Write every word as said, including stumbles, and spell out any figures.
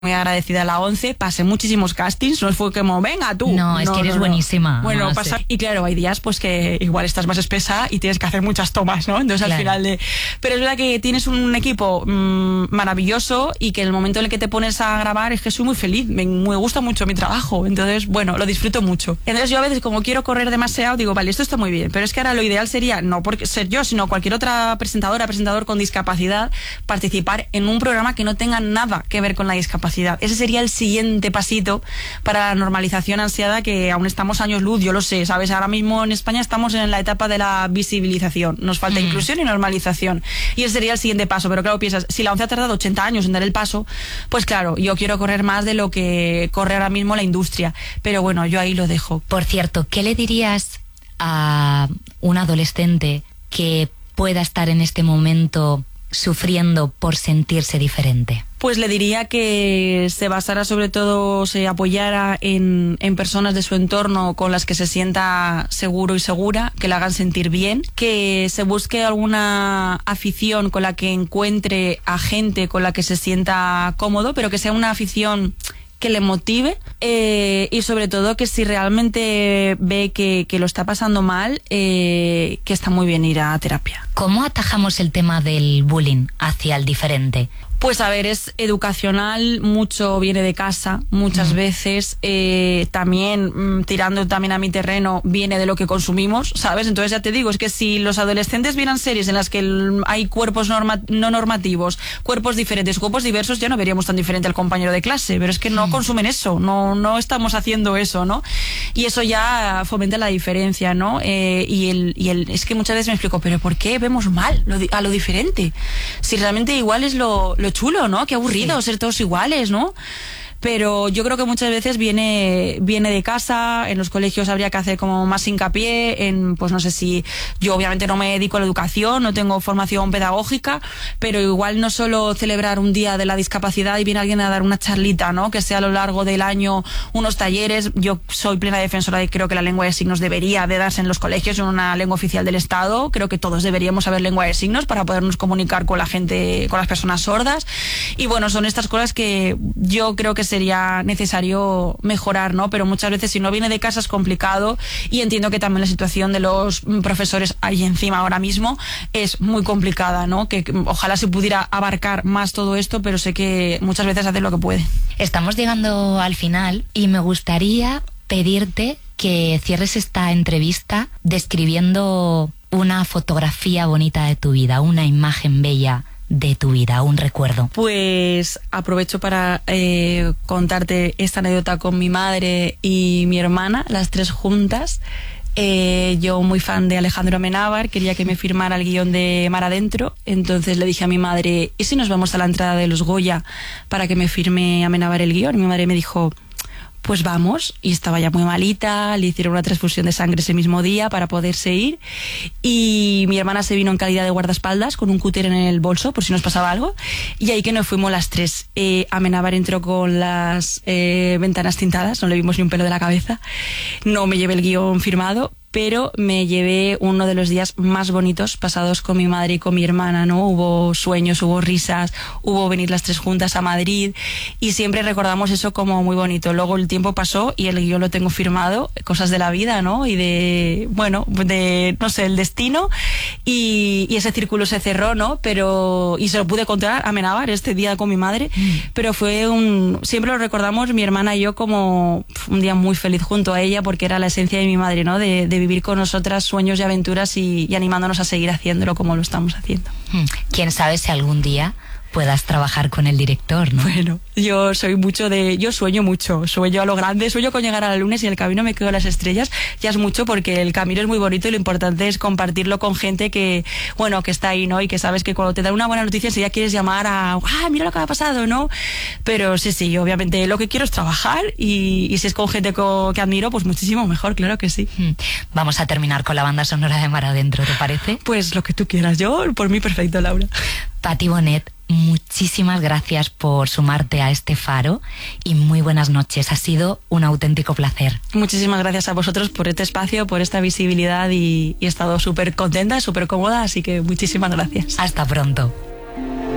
muy agradecida a la ONCE, pasé muchísimos castings, no fue como, venga tú. No, es no, que eres no, no. buenísima. Bueno, no, pasa, sí. y claro, hay días pues que igual estás más espesa y tienes que hacer muchas tomas, ¿no? Entonces Claro. al final de... Pero es verdad que tienes un equipo mmm, maravilloso y que en el momento en el que te pones a grabar es que soy muy feliz, me, me gusta mucho mi trabajo, entonces, bueno, lo disfruto mucho. Entonces yo a veces como quiero correr demasiado, digo, vale, esto está muy bien, pero es que ahora lo ideal sería, no porque ser yo, sino cualquier otra presentadora, presentador con discapacidad, participar en un programa que no tenga nada que ver con la discapacidad. Ese sería el siguiente pasito para la normalización ansiada, que aún estamos años luz, yo lo sé, ¿sabes? Ahora mismo en España estamos en la etapa de la visibilización, nos falta mm. inclusión y normalización, y ese sería el siguiente paso. Pero claro, piensas, si la ONCE ha tardado ochenta años en dar el paso, pues claro, yo quiero correr más de lo que corre ahora mismo la industria, pero bueno, yo ahí lo dejo. Por cierto, ¿qué le dirías a un adolescente que pueda estar en este momento sufriendo por sentirse diferente? Pues le diría que se basara, sobre todo, se apoyara en, en personas de su entorno con las que se sienta seguro y segura, que la hagan sentir bien, que se busque alguna afición con la que encuentre a gente con la que se sienta cómodo, pero que sea una afición que le motive, eh, y sobre todo que si realmente ve que, que lo está pasando mal, eh, que está muy bien ir a terapia. ¿Cómo atajamos el tema del bullying hacia el diferente? Pues a ver, es educacional, mucho viene de casa, muchas mm. veces, eh, también, mm, tirando también a mi terreno, viene de lo que consumimos, ¿sabes? Entonces ya te digo, es que si los adolescentes vieran series en las que el, hay cuerpos norma, no normativos, cuerpos diferentes, cuerpos diversos, ya no veríamos tan diferente al compañero de clase, pero es que no mm. consumen eso, no, no estamos haciendo eso, ¿no? Y eso ya fomenta la diferencia, ¿no? Eh, y, el, y el, es que muchas veces me explico, pero ¿por qué vemos mal lo, a lo diferente? Si realmente igual es lo, lo chulo, ¿no? Qué aburrido sí. ser todos iguales, ¿no? Pero yo creo que muchas veces viene viene de casa. En los colegios habría que hacer como más hincapié en, pues no sé si, yo obviamente no me dedico a la educación, no tengo formación pedagógica, pero igual no solo celebrar un día de la discapacidad y viene alguien a dar una charlita, ¿no? Que sea a lo largo del año unos talleres. Yo soy plena defensora y creo que la lengua de signos debería de darse en los colegios, en una lengua oficial del Estado. Creo que todos deberíamos saber lengua de signos para podernos comunicar con la gente, con las personas sordas. Y bueno, son estas cosas que yo creo que sería necesario mejorar, ¿no? Pero muchas veces si no viene de casa es complicado, y entiendo que también la situación de los profesores ahí encima ahora mismo es muy complicada, ¿no? Que, que ojalá se pudiera abarcar más todo esto, pero sé que muchas veces hacen lo que pueden. Estamos llegando al final y me gustaría pedirte que cierres esta entrevista describiendo una fotografía bonita de tu vida, una imagen bella de tu vida, un recuerdo. Pues aprovecho para eh, contarte esta anécdota con mi madre y mi hermana, las tres juntas. Eh, yo muy fan de Alejandro Amenábar, quería que me firmara el guión de Mar Adentro, entonces le dije a mi madre, ¿y si nos vamos a la entrada de los Goya para que me firme Amenábar el guión? Y mi madre me dijo, pues vamos, y estaba ya muy malita, le hicieron una transfusión de sangre ese mismo día para poderse ir, y mi hermana se vino en calidad de guardaespaldas con un cúter en el bolso por si nos pasaba algo, y ahí que nos fuimos las tres. eh, Amenábar entró con las eh, ventanas tintadas, no le vimos ni un pelo de la cabeza, no me llevé el guión firmado, pero me llevé uno de los días más bonitos pasados con mi madre y con mi hermana, ¿no? Hubo sueños, hubo risas, hubo venir las tres juntas a Madrid, y siempre recordamos eso como muy bonito. Luego el tiempo pasó y el guión lo tengo firmado, cosas de la vida, ¿no? Y de, bueno, de, no sé, el destino, y, y ese círculo se cerró, ¿no? Pero, y se lo pude contar a Amenábar este día con mi madre, mm. pero fue un, siempre lo recordamos mi hermana y yo como un día muy feliz junto a ella, porque era la esencia de mi madre, ¿no? De, de vivir con nosotras sueños y aventuras, y, y animándonos a seguir haciéndolo como lo estamos haciendo. ¿Quién sabe si algún día puedas trabajar con el director, ¿no? Bueno, yo soy mucho de... Yo sueño mucho, sueño a lo grande, sueño con llegar a la luna, y si en el camino me quedo a las estrellas, ya es mucho, porque el camino es muy bonito y lo importante es compartirlo con gente que, bueno, que está ahí, ¿no? Y que sabes que cuando te dan una buena noticia, si ya quieres llamar a... ¡Ah, mira lo que ha pasado!, ¿no? Pero sí, sí, obviamente lo que quiero es trabajar, y, y si es con gente co, que admiro, pues muchísimo mejor, claro que sí. Vamos a terminar con la banda sonora de Mar Adentro, ¿te parece? Pues lo que tú quieras, yo, por mí perfecto, Laura. Pati Bonet, muchísimas gracias por sumarte a este faro y muy buenas noches. Ha sido un auténtico placer. Muchísimas gracias a vosotros por este espacio, por esta visibilidad, y, y he estado súper contenta, súper cómoda, así que muchísimas gracias. Hasta pronto.